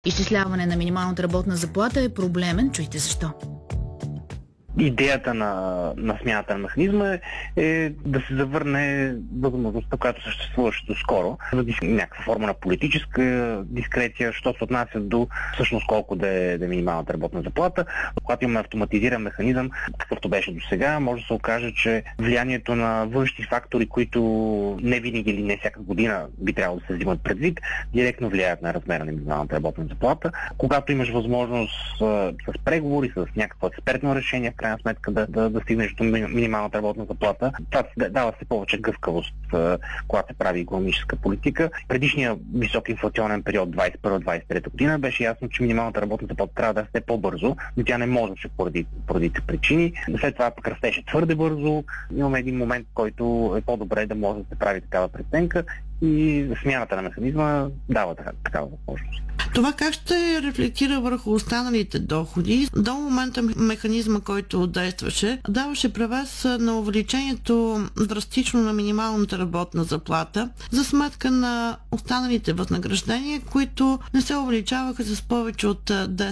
Изчисляване на минималната работна заплата е проблемен. Чуйте защо. Идеята на смяната на механизма е да се завърне възможността, която съществуваше доскоро, за някаква форма на политическа дискреция, що се отнася до всъщност колко да е минималната работна заплата. Когато имаме автоматизиран механизъм, какъвто беше до сега, може да се окаже, че влиянието на външни фактори, които не винаги или не всяка година би трябвало да се взимат предвид, директно влияят на размера на минималната работна заплата. Когато имаш възможност с преговори, с някакво експертно решение, в крайна сметка да стигнеш до минималната работна заплата, това дава се повече гъвкавост, когато се прави икономическа политика. Предишния висок инфлационен период 2021-2023 година беше ясно, че минималната работна заплата трябва да расте по-бързо, но тя не можеше поради тези причини. След това пък растеше твърде бързо. Имаме един момент, в който е по-добре да може да се прави такава преценка и смяната на механизма дава такава възможност. Това как ще рефлектира върху останалите доходи? До момента механизма, който действаше, даваше превес на увеличението драстично на минималната работна заплата за сметка на останалите възнаграждения, които не се увеличаваха с повече от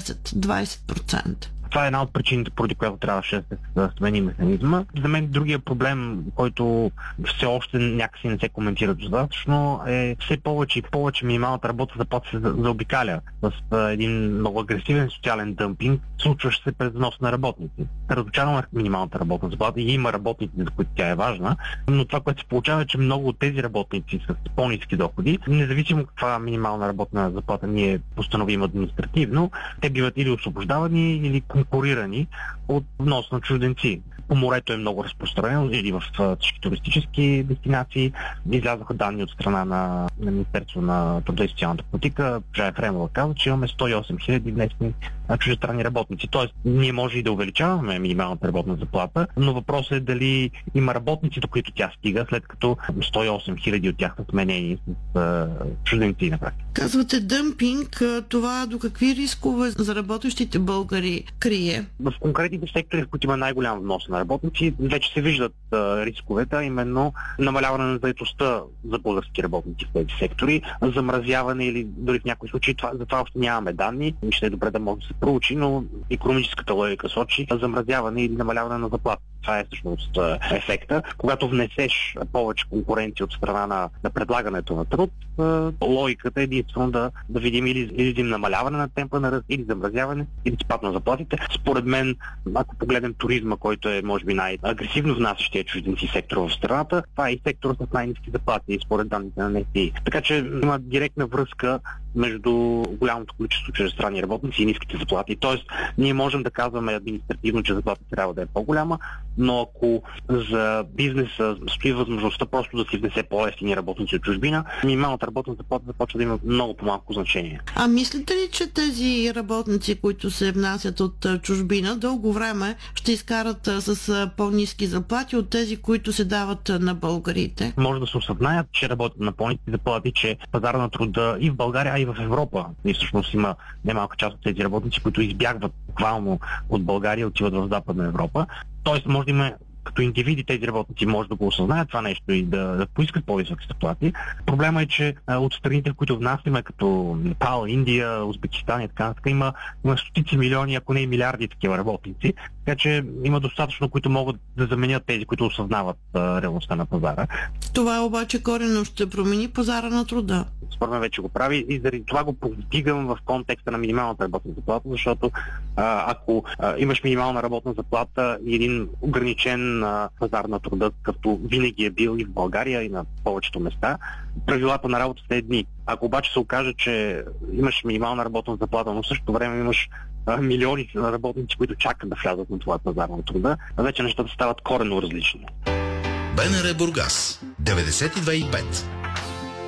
10-20%. Това е една от причините, поради която трябваше да се смени механизма. За мен другия проблем, който все още някакси не се коментира достатъчно, е все повече и повече минималната работа заплата се заобикаля с един много агресивен социален дъмпинг, случващ се през внос на работници. Разучаваме минималната работна заплата и има работници, за които тя е важна, но това, което се получава е, че много от тези работници с по-ниски доходи, независимо каква минимална работна заплата ние постановим административно, те биват или освобождавани, или конкурирани от внос на чужденци. По морето е много разпространено или в всички туристически дестинации. Излязоха данни от страна на Министерство на труда и социалната политика. Жая Фремова каза, че имаме 108 хиляди днесни чуждестранни работници. Тоест, ние може и да увеличаваме минималната работна заплата, но въпросът е дали има работници, до които тя стига, след като 108 хиляди от тях са сменени с чужденци на практика. Казвате дъмпинг, това до какви рискове за работещите българи крие? В конкретните сектори, в които има най-голям внос на работници, вече се виждат рисковете, а именно намаляване на заетостта за български работници в тези сектори, замразяване или дори в някои случаи, за това още нямаме данни, ще е добре да може да се проучи, но икономическата логика сочи замразяване или намаляване на заплата. Това е всъщност ефекта. Когато внесеш повече конкуренция от страна на предлагането на труд, логиката е единствено да видим или намаляване на темпа на ръст, или замразяване, или спад на заплатите. Според мен, ако погледнем туризма, който е може би най-агресивно внасящия чужденци сектор в страната, това е и сектор с най-ниски заплати, според данните на НСИ. Така че има директна връзка между голямото количество чуждестранни работници и ниските заплати. Тоест, ние можем да казваме административно, че заплата трябва да е по-голяма, но ако за бизнеса стои възможността просто да си внесе по-евтини работници от чужбина, минималната работна заплата започва да има много по-малко значение. А мислите ли, че тези работници, които се внасят от чужбина, дълго време ще изкарат с по-ниски заплати от тези, които се дават на българите? Може да се осъзнаят, че работят на по-ниски заплати, че пазара на труда и в България, а и в Европа. И всъщност има немалка част от тези работници, които избягват буквално от България и отиват в Западна Европа. Тоест, може да има като индивиди тези работници може да го осъзнаят това нещо и да поискат по-високи заплати. Проблема е, че от страните, в които внасяме, като Непал, Индия, Узбекистан и така, има стотици милиони, ако не и милиарди такива работници, така че има достатъчно, които могат да заменят тези, които осъзнават реалността на пазара. Това обаче коренно ще промени пазара на труда. Според мен вече го прави и заради това го повдигам в контекста на минималната работна заплата, защото ако имаш минимална работна заплата и един ограничен пазар на труда, като винаги е бил и в България, и на повечето места, правилата на работа са едни. Ако обаче се окаже, че имаш минимална работна заплата, но в същото време имаш милиони работници, които чакат да влязат на това пазар на труда, вече нещата стават коренно различни. БНР Бургас 92,5